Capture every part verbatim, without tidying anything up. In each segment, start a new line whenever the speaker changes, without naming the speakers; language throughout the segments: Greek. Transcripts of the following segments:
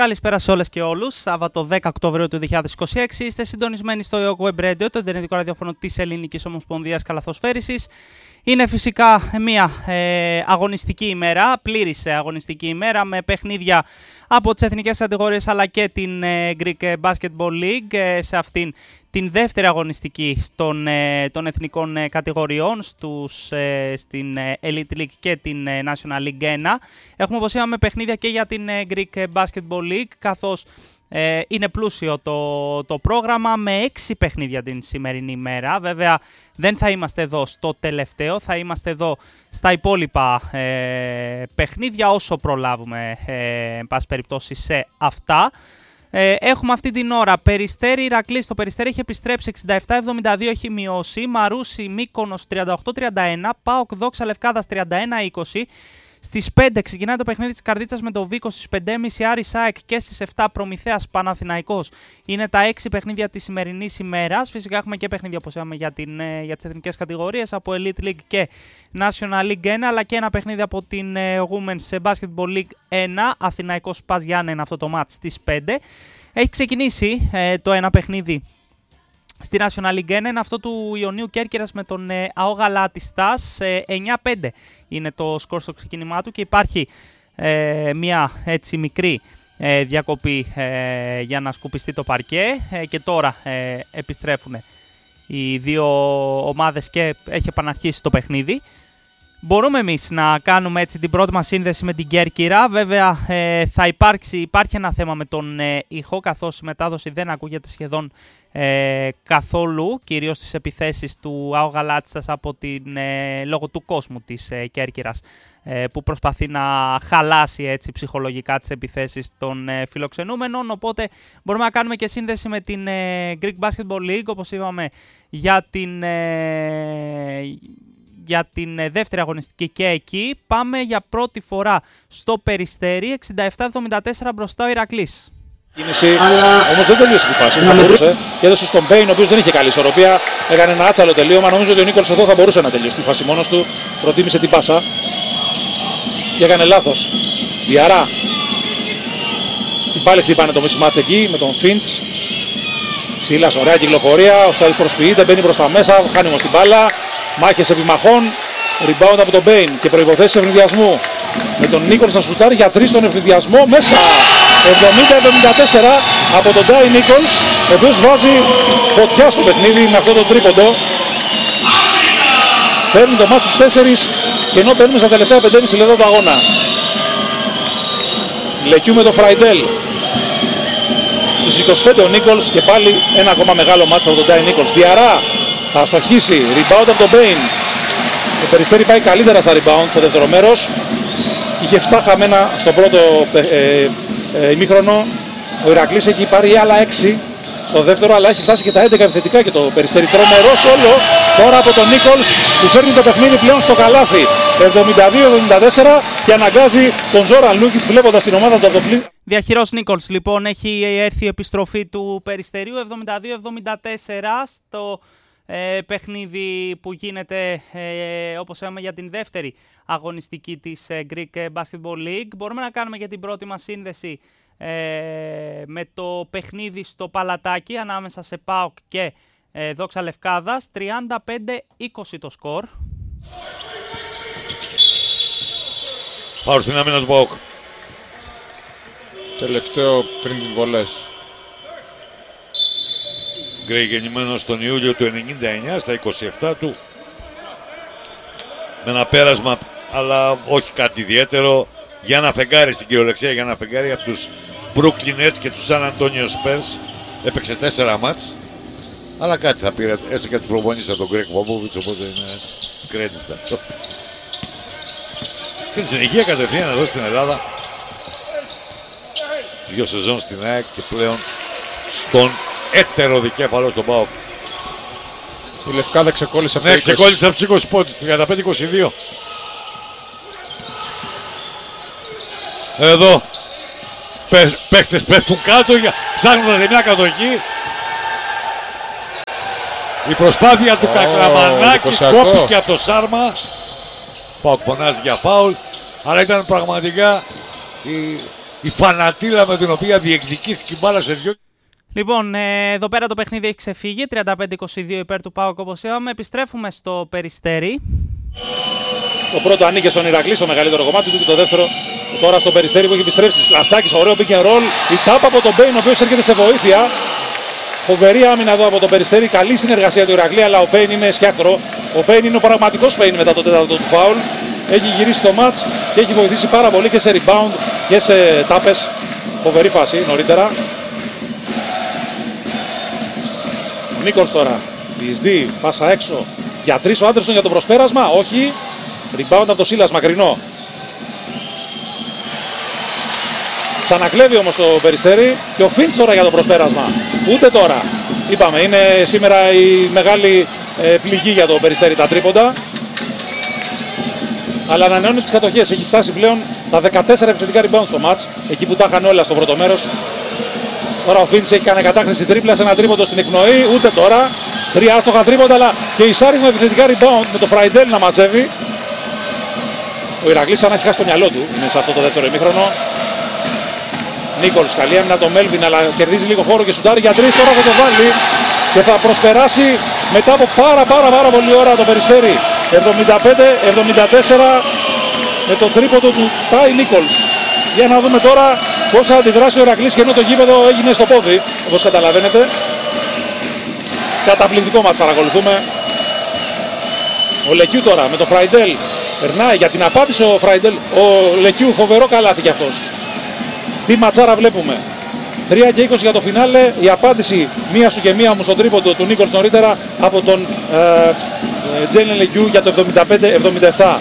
Καλησπέρα σε όλες και όλους. Σάββατο δέκα Οκτωβρίου του δύο χιλιάδες είκοσι έξι. Είστε συντονισμένοι στο Web Radio, το ιντερνετικό ραδιόφωνο της Ελληνικής Ομοσπονδίας Καλαθοσφαίρισης. Είναι φυσικά μια ε, αγωνιστική ημέρα, πλήρης αγωνιστική ημέρα με παιχνίδια από τις εθνικές κατηγορίες αλλά και την ε, Greek Basketball League ε, σε αυτήν την δεύτερη αγωνιστική στον, ε, των εθνικών ε, κατηγοριών στους, ε, στην ε, Elite League και την ε, National League ένα. Έχουμε, όπως είπαμε, παιχνίδια και για την ε, Greek Basketball League, καθώς ε, είναι πλούσιο το, το πρόγραμμα με έξι παιχνίδια την σημερινή ημέρα. Βέβαια δεν θα είμαστε εδώ στο τελευταίο, θα είμαστε εδώ στα υπόλοιπα ε, παιχνίδια όσο προλάβουμε ε, εν πάση περιπτώσει σε αυτά. Ε, έχουμε αυτή την ώρα Περιστέρι Ηρακλής. Το Περιστέρι έχει επιστρέψει εξήντα επτά εβδομήντα δύο, έχει μειώσει. Μαρούσι Μύκονος τριάντα οκτώ τριάντα ένα. ΠΑΟΚ Δόξα Λευκάδας τριάντα ένα είκοσι. Στις πέντε ξεκινάει το παιχνίδι της Καρδίτσας με το Βίκο, στις πέντε και μισή Άρης ΑΕΚ και στις επτά Προμηθέας Παναθηναϊκός. Είναι τα έξι παιχνίδια της σημερινής ημέρας. Φυσικά έχουμε και παιχνίδια, όπως είπαμε, για, την, για τις εθνικές κατηγορίες από Elite League και National League ένα, αλλά και ένα παιχνίδι από την Women's Basketball League ένα. Αθηναϊκός Σπας Γιάννενα, αυτό το μάτς στις πέντε. Έχει ξεκινήσει ε, το ένα παιχνίδι στη National League ένα, είναι αυτό του Ιωνίου Κέρκυρας με τον ε, ΑΟ Γαλάτιστας. ε, εννιά πέντε είναι το σκορ στο ξεκίνημά του και υπάρχει ε, μια έτσι μικρή ε, διακοπή ε, για να σκουπιστεί το παρκέ ε, και τώρα ε, επιστρέφουν οι δύο ομάδες και έχει επαναρχίσει το παιχνίδι. Μπορούμε εμείς να κάνουμε έτσι την πρώτη μας σύνδεση με την Κέρκυρα. Βέβαια ε, θα υπάρξει, υπάρχει ένα θέμα με τον ε, ήχο, καθώς η μετάδοση δεν ακούγεται σχεδόν ε, καθόλου, κυρίως στις επιθέσεις του ΑΟ Γαλάτσας από την, ε, λόγω του κόσμου της ε, Κέρκυρας ε, που προσπαθεί να χαλάσει έτσι ψυχολογικά τις επιθέσεις των ε, φιλοξενούμενων. Οπότε μπορούμε να κάνουμε και σύνδεση με την ε, Greek Basketball League, όπως είπαμε, για την... Ε, για την δεύτερη αγωνιστική και εκεί. Πάμε για πρώτη φορά στο Περιστέρι, εξήντα επτά εβδομήντα τέσσερα μπροστά ο Ηρακλής.
Κίνηση, αλλά... όμως δεν τελείωσε τη φάση, θα μπορούσε. Και έδωσε στον Μπέιν, ο οποίος δεν είχε καλή ισορροπία. Έκανε ένα άτσαλο τελείωμα. Νομίζω ότι ο Νίκολς εδώ θα μπορούσε να τελειώσει τη φάση μόνος του. Προτίμησε την πάσα και έκανε λάθος. Διαρά. Πάλι χτυπάνε το mismatch εκεί με τον Φίντς. Σίλας, ωραία κυκλοφορία. Ο Στάλης προσποιείται, μπαίνει προς τα μέσα, χάνει όμως την μπάλα. Μάχες επιμαχών, rebound από τον Μπέιν και προϋποθέσεις ευνηδιασμού. Με τον Νίκολς να σουτάρει για τρεις στον ευνηδιασμό μέσα. εβδομήντα εβδομήντα τέσσερα από τον Ντάι Νίκολς, ο οποίος βάζει φωτιά στο παιχνίδι με αυτό το τρίποντο. Παίρνει το μάτι στους τέσσερις και ενώ παίρνουμε στα τελευταία πέντε και μισή λεπτά του αγώνα. Λεκιού με τον Φραϊντέλ. Στους είκοσι πέντε ο Νίκολς και πάλι ένα ακόμα μεγάλο μάτι από τον Ντάι Νίκολς. Διαρά. Θα αστοχίσει, rebound από τον Μπέιν. Το Περιστέρι πάει καλύτερα στα rebound στο δεύτερο μέρος. Είχε επτά χαμένα στο πρώτο ε, ε, ημίχρονο. Ο Ηρακλής έχει πάρει άλλα έξι στο δεύτερο, αλλά έχει φτάσει και τα έντεκα επιθετικά και το Περιστέρι. Τρομερό όλο τώρα από τον Νίκολς που φέρνει το παιχνίδι πλέον στο καλάθι. εβδομήντα δύο εβδομήντα τέσσερα και αναγκάζει τον Ζόραν Λούκιτς βλέποντας την ομάδα του από το πλήν.
Διαχειρός Νίκολς λοιπόν, έχει έρθει η επιστροφή του Περιστερίου εβδομήντα δύο εβδομήντα τέσσερα στο Ε, παιχνίδι που γίνεται ε, όπως είπαμε για την δεύτερη αγωνιστική της ε, Greek Basketball League. Μπορούμε να κάνουμε και την πρώτη μας σύνδεση ε, με το παιχνίδι στο Παλατάκι ανάμεσα σε ΠΑΟΚ και ε, Δόξα Λευκάδας. Τριάντα πέντε είκοσι το σκορ.
Πάω στην άμυνα του ΠΑΟΚ.
Τελευταίο πριν τις βολές.
Γκρέι γεννημένος τον Ιούλιο του ενενήντα εννιά στα είκοσι επτά του, με ένα πέρασμα αλλά όχι κάτι ιδιαίτερο, για ένα φεγγάρι στην κυριολεξία, για ένα φεγγάρι από τους Brooklyn Nets και τους San Antonio Spurs. Έπαιξε τέσσερα μάτς, αλλά κάτι θα πήρε, έστω και τους προπονήσα τον Γκρέγκ Ποπόβιτς, οπότε είναι credit αυτό. Και τη συνεχεία κατευθείαν εδώ στην Ελλάδα, δύο σεζόν στην ΑΕΚ και πλέον στον έτερο δικέφαλο στον ΠΑΟΚ.
Η Λευκάδα ξεκόλλησε από
ναι, ξεκόλλησε από τους είκοσι πόντους, τριάντα πέντε είκοσι δύο. Εδώ παίχτες πέφτουν κάτω, ψάχνοντας μια κατοχή. Η προσπάθεια του oh, Κακλαμανάκη κόπηκε από το Σάρμα. ΠΑΟΚ φωνάζει για φάουλ, αλλά ήταν πραγματικά η η φανατήλα με την οποία διεκδικήθηκε η μπάλα σε δυο.
Λοιπόν, ε, εδώ πέρα το παιχνίδι έχει ξεφύγει, τριάντα πέντε είκοσι δύο υπέρ του ΠΑΟΚ όπως είπαμε. Επιστρέφουμε στο Περιστέρι.
Το πρώτο ανήκε στον Ηρακλή, στο μεγαλύτερο κομμάτι του, και το δεύτερο τώρα στο Περιστέρι που έχει επιστρέψει. Σλαφτσάκης, ωραίο pick and roll. Η τάπα από τον Μπέιν, ο οποίος έρχεται σε βοήθεια. Φοβερή άμυνα εδώ από το Περιστέρι. Καλή συνεργασία του Ηρακλή, αλλά ο Μπέιν είναι σκιάχτρο. Ο Μπέιν είναι ο πραγματικός Μπέιν μετά το τέταρτο του φάουλ. Έχει γυρίσει το μάτς και έχει βοηθήσει πάρα πολύ και σε rebound και σε τάπες. Φοβερή φάση νωρίτερα. Ο Νίκολς τώρα διεισδύει, πάσα έξω για τρεις ο Άντερσον για το προσπέρασμα. Όχι. Rebound από το Σίλας, μακρινό. Ξανακλέβει όμως το Περιστέρι και ο Φίντς τώρα για το προσπέρασμα. Ούτε τώρα. Είπαμε, είναι σήμερα η μεγάλη ε, πληγή για το Περιστέρι τα τρίποντα. Αλλά ανανεώνει τις κατοχές. Έχει φτάσει πλέον τα δεκατέσσερα επιθετικά rebound στο match. Εκεί που τα είχαν όλα στο πρώτο μέρος. Τώρα ο Φίντς έχει κάνει κατάχρηση τρίπλα σε ένα τρίποντο στην εκπνοή. Ούτε τώρα. Τρία άστοχα τρίποντα, αλλά και εισάρισμα επιθετικά rebound με το Φραϊντέλ να μαζεύει. Ο Ηρακλής σαν να έχει χάσει το μυαλό του. Είναι σε αυτό το δεύτερο ημίχρονο. Νίκολς, καλή άμυνα το Μέλβιν, αλλά κερδίζει λίγο χώρο και σουτάρει για τρεις. Τώρα θα το βάλει και θα προσπεράσει μετά από πάρα πάρα πάρα πολλή ώρα το Περιστέρι. εβδομήντα πέντε εβδομήντα τέσσερα με το τρίποντο του Τάι Νίκολς. Για να δούμε τώρα πώς θα αντιδράσει ο Ηρακλής, και ενώ το γήπεδο έγινε στο πόδι, όπως καταλαβαίνετε. Καταπληκτικό μας παρακολουθούμε. Ο Λεκιού τώρα με το Φραϊντέλ. Περνάει για την απάντηση ο Φραϊντέλ. Ο Λεκιού, φοβερό καλάθι κι αυτός. Τι ματσάρα βλέπουμε. τρία και είκοσι για το φινάλε. Η απάντηση μία σου και μία μου στον τρίποντο του Νίκολς νωρίτερα από τον ε, Τζέιλεν Λεκιού για το εβδομήντα πέντε εβδομήντα επτά.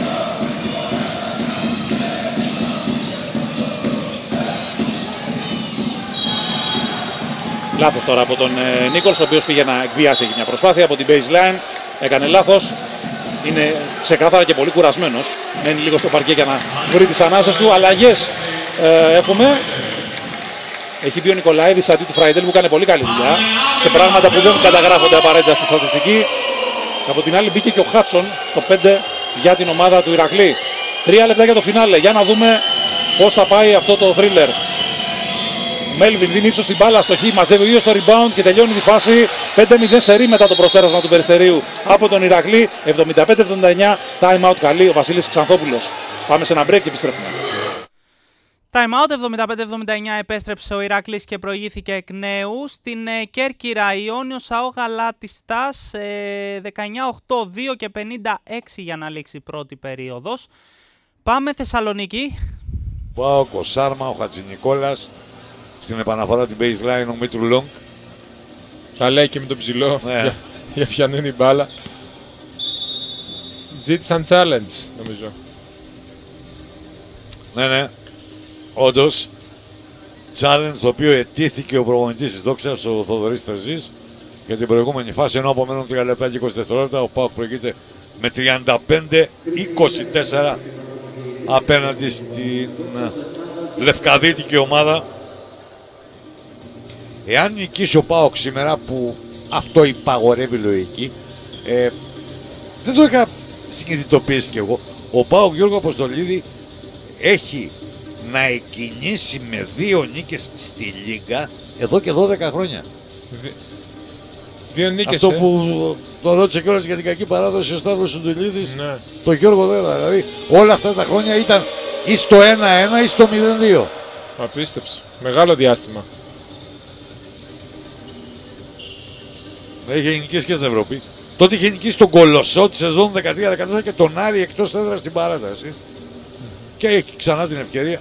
Λάθος τώρα από τον ε, Νίκολς, ο οποίος πήγε να εκβιάσει μια προσπάθεια από την baseline. Έκανε λάθος. Είναι ξεκάθαρα και πολύ κουρασμένος. Μένει λίγο στο παρκέ για να βρει τις ανάσες του. Αλλαγές ε, έχουμε. Έχει πει ο Νικολαίδης αντί του Φραϊντέλ που έκανε πολύ καλή δουλειά. Σε πράγματα που δεν καταγράφονται απαραίτητα στη στατιστική. Από την άλλη μπήκε και ο Χάτσον στο πέντε για την ομάδα του Ηρακλή. Τρία λεπτά για το φινάλε. Για να δούμε πώς θα πάει αυτό το θρίλερ. Μέλβιν δίνει ύψος στην μπάλα στο χ, μαζεύει ο ίδιος στο rebound και τελειώνει τη φάση. πέντε μηδέν σερί μετά το προσπέρασμα του Περιστερίου από τον Ηρακλή. εβδομήντα πέντε εβδομήντα εννιά, time out καλή ο Βασίλης Ξανθόπουλος. Πάμε σε ένα break και επιστρέφουμε.
Time out, εβδομήντα πέντε εβδομήντα εννιά επέστρεψε ο Ηράκλης και προηγήθηκε εκ νέου. Στην ε, Κέρκυρα, Ιόνιος ΑΟ Γαλάτιστας, ε, δεκαεννιά οκτώ, δύο και πενήντα έξι για να λήξει η πρώτη περίοδος. Πάμε Θεσσαλονίκη.
Πάω ο Σάρμα, ο Χατζηνικόλας. Στην επαναφορά την baseline ο Μήτρου Λόγκ.
Τα λέει και με τον ψηλό
ναι.
για, για ποιανού είναι η μπάλα. Ζήτησαν challenge νομίζω.
Ναι, ναι. Όντως, challenge το οποίο ετήθηκε ο προπονητής της Δόξας, ο Θοδωρής Τερζής, για την προηγούμενη φάση, ενώ απομένουν τρία λεπτά και είκοσι δευτερόλεπτα. Ο ΠΑΟΚ προηγείται με τριάντα πέντε είκοσι τέσσερα απέναντι στην λευκαδίτικη ομάδα. Εάν νικήσει ο ΠΑΟΚ σήμερα, που αυτό υπαγορεύει λογική, ε, δεν το είχα συνειδητοποιήσει κι εγώ, ο ΠΑΟΚ Γιώργο Αποστολίδη έχει να εκκινήσει με δύο νίκες στη Λίγκα εδώ και δώδεκα χρόνια.
Δι... Δύο νίκες,
αυτό
ε.
που το ρώτησε κιόλας για την κακή παράδοση ο Σταύρος Σουντουλίδης, ναι. Το Γιώργο Δέρα. Δηλαδή όλα αυτά τα χρόνια ήταν ή στο ένα ένα ή στο μηδέν δύο.
Απίστευτο. Μεγάλο διάστημα.
Είχε νικήσει και στην Ευρώπη. Τότε είχε νικήσει τον Κολοσσό τη σεζόν δεκατρία δεκατέσσερα και τον Άρη εκτός έδρας στην παράταση. Mm. Και έχει ξανά την ευκαιρία.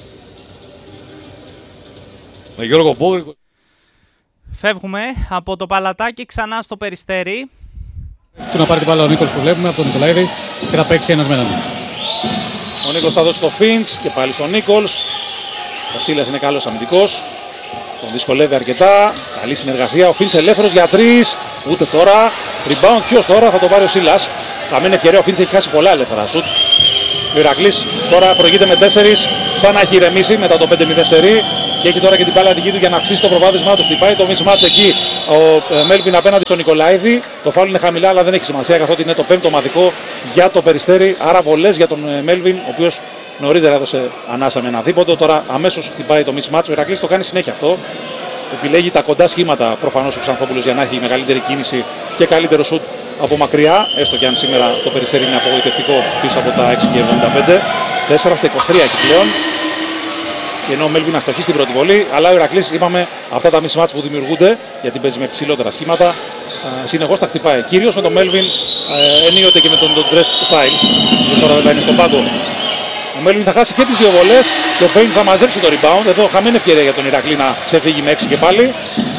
Με Γιώργο Μπόγρικο.
Φεύγουμε από το Παλατάκι ξανά στο Περιστέρι.
Του να πάρει την μπάλα ο Νίκος που βλέπουμε από τον Νικολαίδη και θα παίξει ένας με έναν.
Ο Νίκος θα δώσει το Φίντς και πάλι στον Νίκολς. Ο Σίλας είναι καλός αμυντικός. Τον δυσκολεύει αρκετά. Καλή συνεργασία. Ο Φίντς ελεύθερος για τρεις. Ούτε τώρα. Rebound ποιος τώρα, θα το πάρει ο Σίλας. Θα μείνει ευκαιρία. Ο Φίντς έχει χάσει πολλά ελεύθερα σουτ. Ο Ηρακλής τώρα προηγείται με τέσσερις. Σαν να έχει ηρεμήσει μετά το πέντε μηδέν σερί. Και έχει τώρα και την μπάλα δική του για να αυξήσει το προβάδισμά του. Χτυπάει το mismatch εκεί ο ε, Μέλβιν απέναντι στον Νικολαίδη. Το φάουλ είναι χαμηλά, αλλά δεν έχει σημασία καθότι είναι το πέμπτο ομαδικό για το Περιστέρι. Άρα βολές για τον ε, Μέλβιν, ο οποίος Νωρίτερα έδωσε ανάσα με ένα δίποτο. Τώρα αμέσως χτυπάει το mismatch. Ο Ηρακλής το κάνει συνέχεια αυτό. Επιλέγει τα κοντά σχήματα προφανώς ο Ξανθόπουλος για να έχει μεγαλύτερη κίνηση και καλύτερο σουτ από μακριά. Έστω και αν σήμερα το Περιστέρι είναι απογοητευτικό πίσω από τα έξι και εβδομήντα πέντε. τέσσερα στα είκοσι τρία έχει πλέον. Και ενώ ο Μέλβιν αστοχεί στην πρώτη βολή, αλλά ο Ηρακλής, είπαμε, αυτά τα mismatch που δημιουργούνται, γιατί παίζει με ψηλότερα σχήματα, συνεχώς τα χτυπάει. Κυρίως με τον Μέλβιν, ενίοτε και με τον Dress Styles, που τώρα βέβαια είναι στον πάγκο. Ο Μέλβιν θα χάσει και τις δύο βολές και ο Πέιν θα μαζέψει το rebound. Εδώ χαμένη ευκαιρία για τον Ηρακλή να ξεφύγει με έξι και πάλι.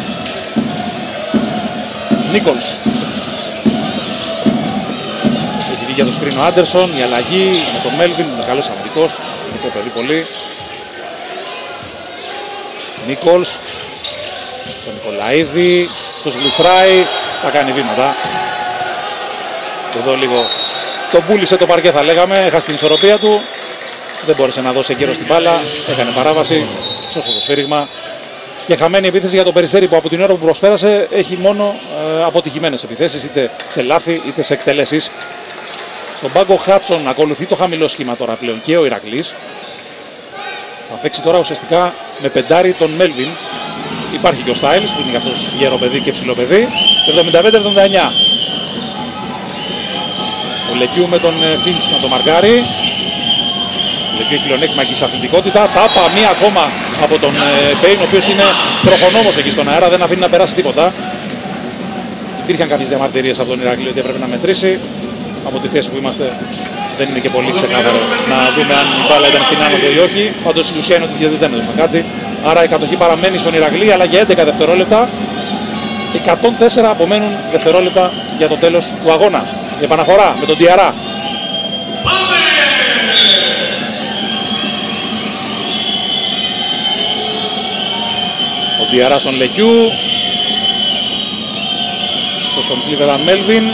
Νίκολς. Έχει βγει για το screen ο Άντερσον, η αλλαγή με τον Μέλβιν, είναι καλός αμυντικός, αμυντικό παιδί πολύ. Νίκολς, τον Νικολαίδη, τους γλιστράει, θα κάνει βήματα. Εδώ λίγο τον πούλησε το παρκέ θα λέγαμε, έχασε την ισορροπία του. Δεν μπόρεσε να δώσει εγκαίρος την μπάλα, έκανε παράβαση, σωστό το σφύριγμα. Και χαμένη επίθεση για το Περιστέρι που από την ώρα που προσπέρασε έχει μόνο ε, αποτυχημένες επιθέσεις, είτε σε λάθη είτε σε εκτελέσεις. Στον πάγκο Χάτσον ακολουθεί το χαμηλό σχήμα τώρα πλέον και ο Ηρακλής. Θα παίξει τώρα ουσιαστικά με πεντάρι τον Μέλβιν. Υπάρχει και ο Στάιλς που είναι για αυτός γέρο παιδί και ψηλό παιδί. εβδομήντα πέντε εβδομήντα εννιά. Ο Λεκιού με τον Φίντς να το μαρκάρει. Ο Λεκιού έχει πλεονέκτημα και σε αθλητικότητα. Τάπα μία ακόμα από τον Πέιν, ο οποίος είναι τροχονόμος εκεί στον αέρα, δεν αφήνει να περάσει τίποτα. Υπήρχαν κάποιες διαμαρτυρίες από τον Ηρακλή ότι έπρεπε να μετρήσει. Από τη θέση που είμαστε δεν είναι και πολύ ξεκάθαρο να δούμε αν η μπάλα ήταν στην άνοδο ή όχι. Πάντως η ουσία είναι ότι οι διαιτητές δεν έδωσαν κάτι. Άρα η κατοχή παραμένει στον Ηρακλή, αλλά για έντεκα δευτερόλεπτα. εκατόν τέσσερα απομένουν δευτερόλεπτα για το τέλος του αγώνα. Η επαναφορά με τον Διαρά. Ο Διαρά στον Λεκιού. Στον Cleveland Melvin.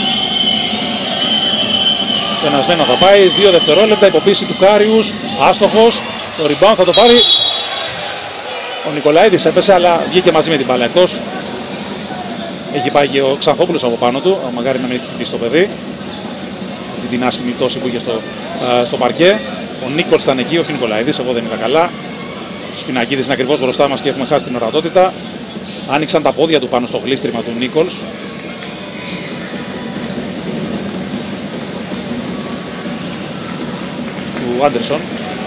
Στενασμένο θα πάει, δύο δευτερόλεπτα, υποποίηση του Κάριους, άστοχος, το rebound θα το πάρει. Ο Νικολαίδης έπεσε αλλά βγήκε μαζί με την μπάλα εκτός. Έχει πάει και ο Ξανθόπουλος από πάνω του, μακάρι να μην έχει χτυπήσει το παιδί. Αυτή την άσχημη πτώση που είχε στο, α, στο παρκέ. Ο Νίκολς ήταν εκεί, όχι ο Νικολαίδης, εγώ δεν είδα καλά. Ο Σπινακίδης είναι ακριβώς μπροστά μας και έχουμε χάσει την ορατότητα. Άνοιξαν τα πόδια του πάνω στο γλίστριμα του Νίκολς. Του Άντερσον.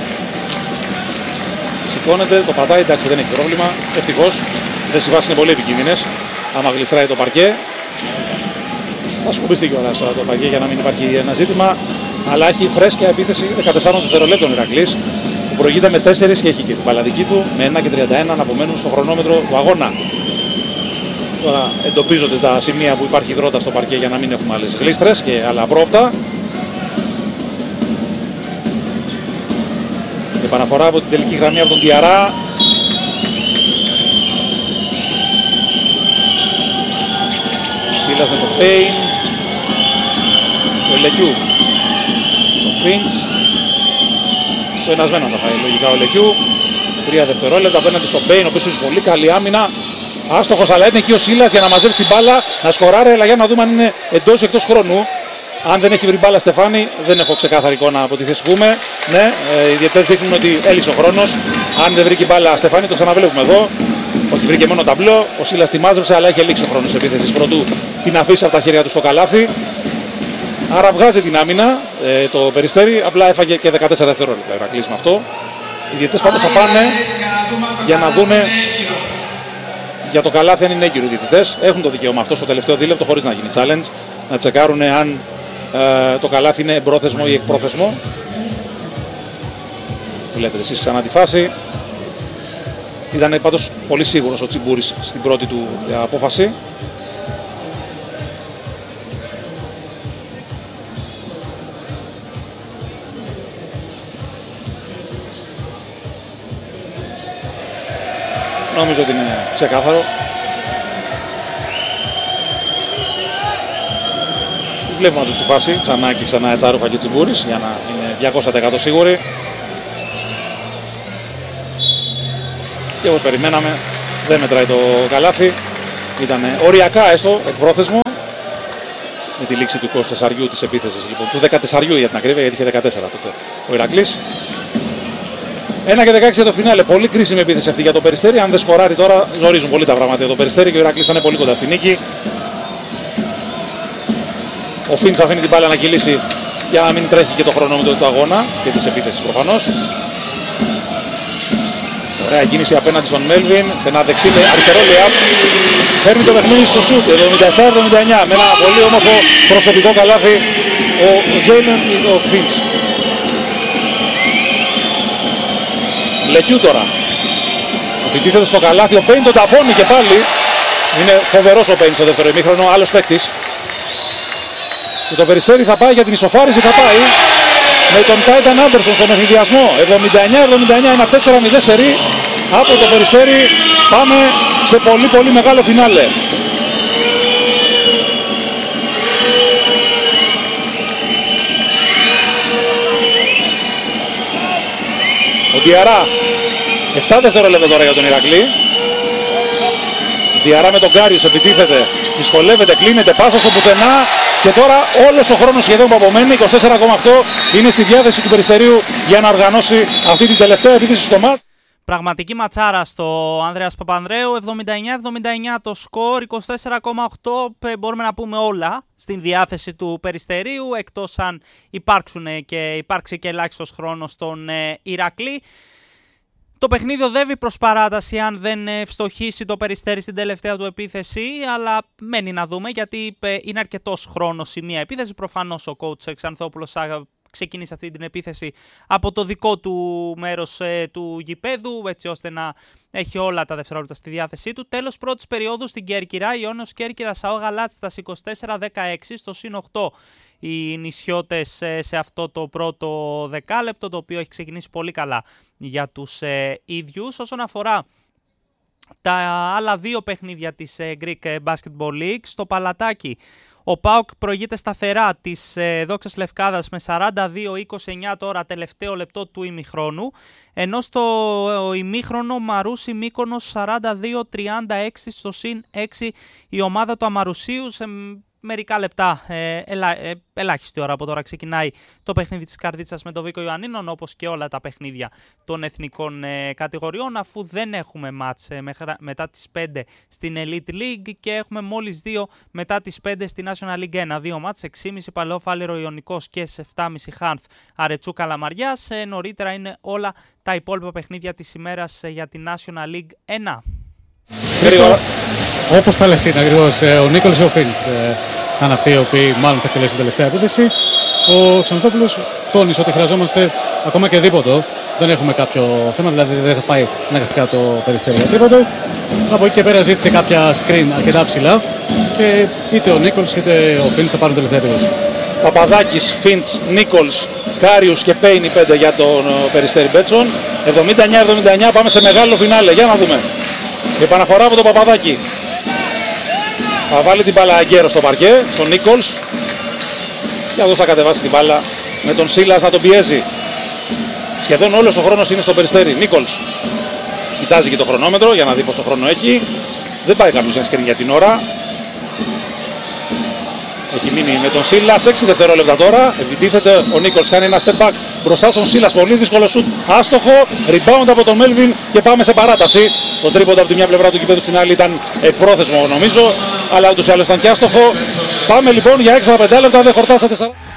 Σηκώνεται, το πατάει, εντάξει δεν έχει πρόβλημα. Ευτυχώς, οι συμβάσεις είναι πολύ επικίνδυνες. Άμα γλιστράει το παρκέ, θα σκουμπιστεί κιόλας τώρα το παρκέ για να μην υπάρχει ένα ζήτημα. Αλλά έχει φρέσκια επίθεση δεκατέσσερα δευτερολέπτων ο Ηρακλής, που προηγείται με τέσσερα και έχει και την παλαδική του με ένα και τριάντα ένα να απομένουν στο χρονόμετρο του αγώνα. Τώρα εντοπίζονται τα σημεία που υπάρχει υδρότα στο παρκέ για να μην έχουμε άλλες γλίστρες και άλλα πρόοπτα. Επαναφορά από την τελική γραμμή από τον Διαρά. Σίλας με τον Πέιν. Το Λεκιού. Το Φίντς. Το ενασμένο θα πάει λογικά ο Λεκιού. Τρία δευτερόλεπτα απέναντι στον Πέιν, ο οποίος έχει πολύ καλή άμυνα. Άστοχος, αλλά είναι εκεί ο Σίλας για να μαζέψει την μπάλα, να σκοράρει, αλλά για να δούμε αν είναι εντός ή εκτός χρόνου. Αν δεν έχει βρει μπάλα Στεφάνη, δεν έχω ξεκάθαρη εικόνα από τη θέση που είμαι. Ναι, ε, οι διαιτητές δείχνουν ότι έλειξε ο χρόνος. Αν δεν βρήκε μπάλα Στεφάνη, το ξαναβλέπουμε εδώ. Όχι, βρήκε μόνο ταμπλό. Ο Σίλας τη μάζεψε, αλλά έχει ελείξει ο χρόνος επίθεσης πρωτού την αφήσει από τα χέρια του στο καλάθι. Άρα βγάζει την άμυνα ε, το Περιστέρι, απλά έφαγε και δεκατέσσερα δευτερόλεπτα. Ηρακλής με αυτό. Οι διαιτητές πάντως θα πάνε για να δούνε για το καλάθι αν είναι έγκυροι οι διαιτητές. Έχουν το δικαίωμα αυτό στο τελευταίο δίλεπτο χωρίς να γίνει challenge. Να τσεκάρουν αν ε, το καλάθι είναι εμπρόθεσμο ή εκπρόθεσμο. Βλέπετε εσείς ξανά τη φάση. Ήταν πάντως πολύ σίγουρος ο Τσιμπούρης στην πρώτη του απόφαση. Νομίζω ότι είναι ξεκάθαρο. Βλέπουμε τους στη φάση, ξανά και ξανά Ετσάρουφα και Τσιμπούρης για να είναι διακόσια τοις εκατό σίγουροι. Και όπως περιμέναμε δεν μετράει το καλάθι. Ήταν οριακά έστω εκπρόθεσμο. Με τη λήξη του είκοσι τέσσερα της επίθεσης λοιπόν, του δεκατέσσερα για την ακρίβεια, γιατί είχε δεκατέσσερα τότε ο Ηρακλής. ένα και δεκαέξι για το φινάλε. Πολύ κρίσιμη επίθεση αυτή για το Περιστέρι. Αν δεν σκοράρει τώρα, ζορίζουν πολύ τα πράγματα για το Περιστέρι και ο Ηρακλής θα είναι πολύ κοντά στη νίκη. Ο Φίντς αφήνει την μπάλα να κυλήσει για να μην τρέχει και το χρονόμετρο του αγώνα και της επίθεσης προφανώς. Ωραία κίνηση απέναντι στον Μέλβιν, σε ένα δεξί με αριστερό layup. Φέρνει το παιχνίδι στο σουτ, εβδομήντα επτά εβδομήντα εννιά, με ένα πολύ όμορφο προσωπικό καλάθι ο Τζέιλεν ο Φίντς. Λεκιού τώρα. Επιτίθεται στο καλάθι, ο Πέιν τον ταπώνει και πάλι. Είναι φοβερός ο Πέιν στο δεύτερο ημίχρονο, άλλος παίκτης. Και το Περιστέρι θα πάει για την ισοφάριση, θα πάει με τον Τάιταν Άντερσον στον ευνηδιασμό. εβδομήντα εννιά εβδομήντα εννιά, ένα τέσσερα μηδέν σερί από το Περιστέρι. Πάμε σε πολύ πολύ μεγάλο φινάλε. Ο Διαρά, επτά δευτερόλεπτα τώρα για τον Ηρακλή. Διαρά με τον Κάριους επιτίθεται, δυσκολεύεται, κλείνεται, πάσα στο πουθενά. Και τώρα όλος ο χρόνος σχεδόν που απομένει, είκοσι τέσσερα κόμμα οκτώ, είναι στη διάθεση του Περιστερίου για να οργανώσει αυτή την τελευταία επίθεση στο μάτς.
Πραγματική ματσάρα στο Ανδρέας Παπανδρέου, εβδομήντα εννιά εβδομήντα εννιά το σκορ, είκοσι τέσσερα κόμμα οκτώ, μπορούμε να πούμε όλα στην διάθεση του Περιστερίου, εκτός αν υπάρξουν και υπάρξει και ελάχιστος χρόνος στον ε, Ηρακλή. Το παιχνίδι οδεύει προς παράταση αν δεν ευστοχίσει το Περιστέρι στην τελευταία του επίθεση, αλλά μένει να δούμε γιατί είναι αρκετός χρόνος η μία επίθεση. Προφανώς ο coach Ξανθόπουλος ξεκίνησε αυτή την επίθεση από το δικό του μέρος ε, του γηπέδου, έτσι ώστε να έχει όλα τα δευτερόλεπτα στη διάθεσή του. Τέλος πρώτης περίοδου στην Κέρκυρα, Ιόνιος Κέρκυρα ΣΑΟ Γαλάτσιτας είκοσι τέσσερα δεκαέξι στο συν οκτώ. Οι νησιώτες ε, σε αυτό το πρώτο δεκάλεπτο, το οποίο έχει ξεκινήσει πολύ καλά για τους ε, ίδιους. Όσον αφορά τα άλλα δύο παιχνίδια της ε, Greek Basketball League, στο Παλατάκι ο ΠΑΟΚ προηγείται σταθερά της ε, Δόξας Λευκάδας με σαράντα δύο είκοσι εννιά τώρα τελευταίο λεπτό του ημιχρόνου, ενώ στο ε, ημίχρονο Μαρούσι Μύκονος σαράντα δύο τριάντα έξι στο συν έξι η ομάδα του Αμαρουσίου. Σε μερικά λεπτά, ε, ελα, ε, ελάχιστη ώρα από τώρα ξεκινάει το παιχνίδι της Καρδίτσας με το Βίκο Ιωαννίνων, όπως και όλα τα παιχνίδια των εθνικών ε, κατηγοριών, αφού δεν έχουμε μάτς ε, μεχρα, μετά τις πέντε στην Elite League και έχουμε μόλις δύο μετά τις πέντε στη National League ένα. Δύο μάτς, έξι και μισή Παλαιό Φάληρο Ιωνικός και σε επτά και μισή Χάνθ Αρετσού Καλαμαριάς. Ε, νωρίτερα είναι όλα τα υπόλοιπα παιχνίδια της ημέρας ε, για τη National League ένα.
Όπως τα λες είναι ακριβώς, ο Νίκολας και ο Φίντς ήταν αυτοί οι οποίοι μάλλον θα εκτελέσουν την τελευταία επίθεση. Ο Ξανθόπουλος τόνισε ότι χρειαζόμαστε ακόμα και δίποτο. Δεν έχουμε κάποιο θέμα, δηλαδή δεν θα πάει αναγκαστικά το Περιστέρι για δίποτο. Από εκεί και πέρα ζήτησε κάποια screen αρκετά ψηλά και είτε ο Νίκολς είτε ο Φίντς θα πάρουν τελευταία επίθεση.
Παπαδάκης, Φίντς, Νίκολς, Κάριους και Πέιν οι πέντε για τον Περιστέρι Μπέτσον. εβδομήντα εννιά εβδομήντα εννιά, πάμε σε μεγάλο φινάλε. Για να δούμε. Επαναφορά από τον Παπαδάκη. Θα βάλει την μπάλα αγκαίρο στο παρκέ, στον Νίκολς. Και αυτός θα κατεβάσει την μπάλα με τον Σίλας να τον πιέζει. Σχεδόν όλος ο χρόνος είναι στο Περιστέρι. Νίκολς κοιτάζει και το χρονόμετρο για να δει πόσο χρόνο έχει. Δεν πάει κάποιος για σκριν για την ώρα. Έχει μείνει με τον Σίλας, έξι δευτερόλεπτα τώρα. Επιτίθεται ο Νίκολς, κάνει ένα step back μπροστά στον Σίλας. Πολύ δύσκολο σουτ, άστοχο. Rebound από τον Μέλβιν και πάμε σε παράταση. Το τρίποντα από τη μια πλευρά του γηπέδου στην άλλη ήταν πρόθεσμο νομίζω, αλλά ούτως ή άλλως ήταν και άστοχο. Πάμε λοιπόν για έξτρα πέντε λεπτά, δεν χορτάσατε.